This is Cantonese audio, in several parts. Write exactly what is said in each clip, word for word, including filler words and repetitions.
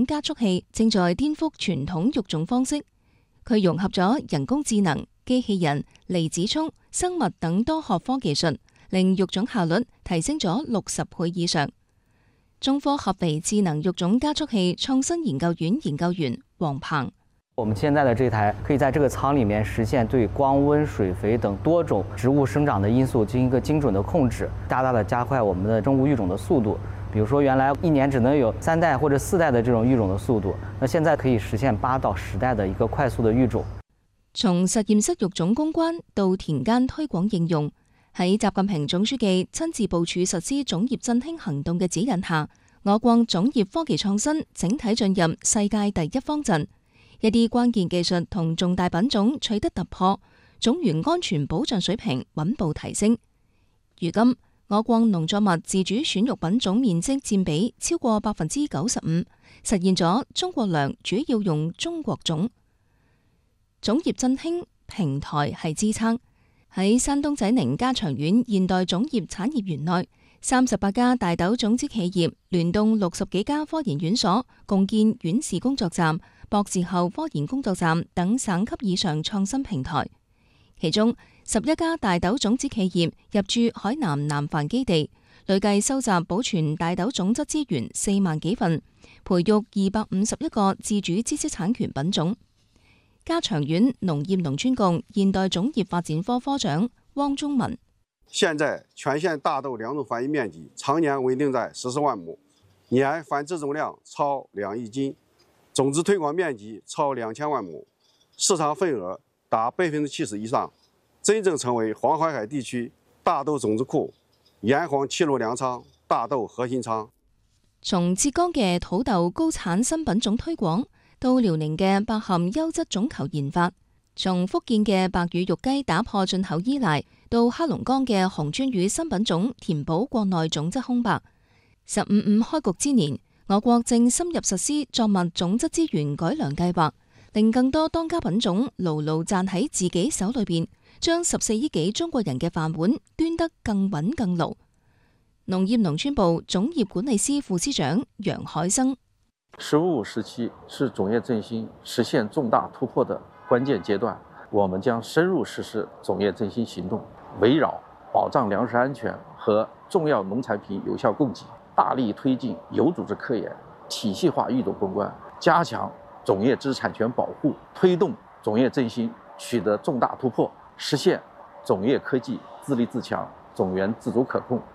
加速器正在顛覆傳統育種方式。佢融合咗人工智能、機器人、離子聰、生物等多學科技術，令育種效率提升咗六十倍以上。中科合肥智能育種加速器創新研究院研究員黃鵬。 我們現在的這台可以在這個艙裡面實現對光溫、水肥等多種植物生長的因素進行一個精準的控制，大大的加快我們的生物育種的速度。比如說原來一年只能有三代或者四代的這種育種的速度，那現在可以實現八到十代的一個快速的育種。 從實驗室育種攻關到田間推廣應用，喺習近平總書記親自部署實施種業振興行動嘅指引下，我國種業科技創新整體進入世界第一方陣。一啲關鍵技術同重大品種取得突破，種源安全保障水平穩步提升。如今，我國農作物自主選育品種面積佔比超過百分之九十五，實現咗中國糧主要用中國種。種業振興平台係支撐。喺山東濟寧家長縣現代種業產業園內，三十八家大豆種子企業聯動六十幾家科研院所，共建院士工作站、博士後科研工作站等省級以上創新平台。其中十一家大豆種子企業入駐海南南繁基地，累計收集保存大豆種質資源四萬幾份，培育二百五十一個自主知識產權品種。家長縣農業農村局現代種業發展科科長汪忠文： 現在全縣大豆兩種繁育面積常年穩定在十四萬畝，年繁殖總量超兩億斤，種子推廣面積超兩千萬畝，市場份額達百分之七十以上，真正成為黃海海地區大豆種子庫、炎黃七路糧倉大豆核心倉。 從浙江嘅土豆高產新品種推廣，到遼寧嘅百含優質種球研發；從福建嘅白羽玉雞打破進口依賴，到黑龍江嘅紅鱒魚新品種填補國內種質空白。十五五開局之年，我國正深入實施作物種質資源改良計劃，令更多當家品種牢牢攢喺自己手裏邊，將十四億幾中國人嘅飯碗端得更穩更牢。農業農村部種業管理司副司長楊海生： 十五五時期是種業振興實現重大突破的關鍵階段，我們將深入實施種業振興行動，圍繞保障糧食安全和重要農產品有效供給，大力推進有組織科研、體系化育種攻關，加強種業知識產權保護，推動種業振興取得重大突破，實現種業科技自立自強、種源自主可控。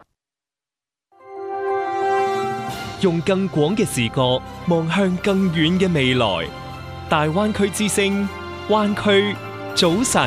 用更廣嘅視角望向更遠嘅未來，大灣區之聲，灣區早晨。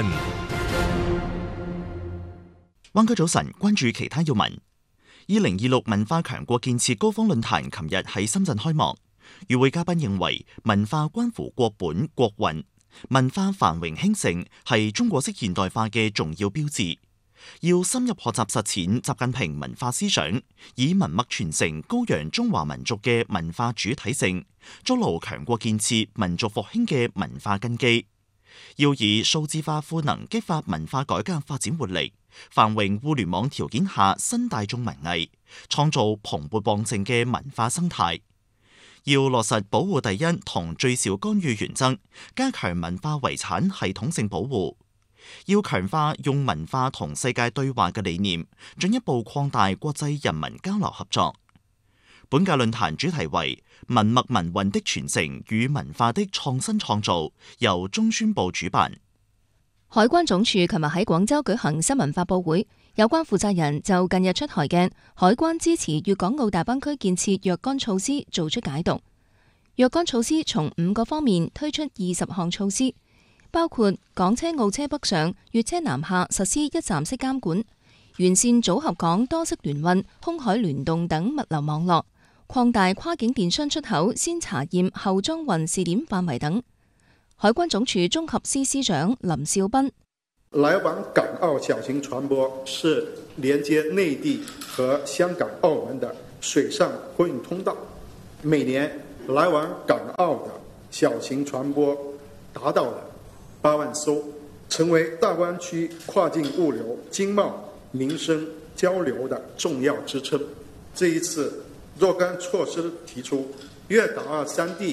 灣區早晨，關注其他要聞。二零二六文化強國建設高峰論壇琴日喺深圳開幕，與會嘉賓認為文化關乎國本國運，文化繁榮興盛係中國式現代化嘅重要標誌。要深入學習實踐習近平文化思想，以文脈傳承高揚中華民族嘅文化主體性，築牢強國建設民族復興嘅文化根基。要以數字化賦能激發文化改革發展活力，繁榮互聯網條件下新大眾文藝，創造蓬勃旺盛嘅文化生態。要落實保護第一同最少干預原則，加強文化遺產系統性保護。要強化用文化同世界對話嘅理念，進一步擴大國際人民交流合作。本屆論壇主題為文脈文運的傳承與文化的創新創造，由中宣部主辦。 海關總署琴日喺廣州舉行新聞發佈會，有關負責人就近日出台嘅海關支持粵港澳大灣區建設若干措施做出解讀。若干措施從五個方面推出二十項措施，包括港車澳車北上、粵車南下實施一站式監管，完善組合港多式聯運、空海聯動等物流網絡，擴大跨境電商出口先查驗後裝運試點範圍等。海關總署綜合司司長林少斌： 來往港澳小型船舶是連接內地和香港、澳門的水上貨運通道，每年來往港澳的小型船舶達到了八萬艘，成為大灣區跨境物流、經貿、民生交流的重要支撐。這一次若干措施提出，粵港澳三地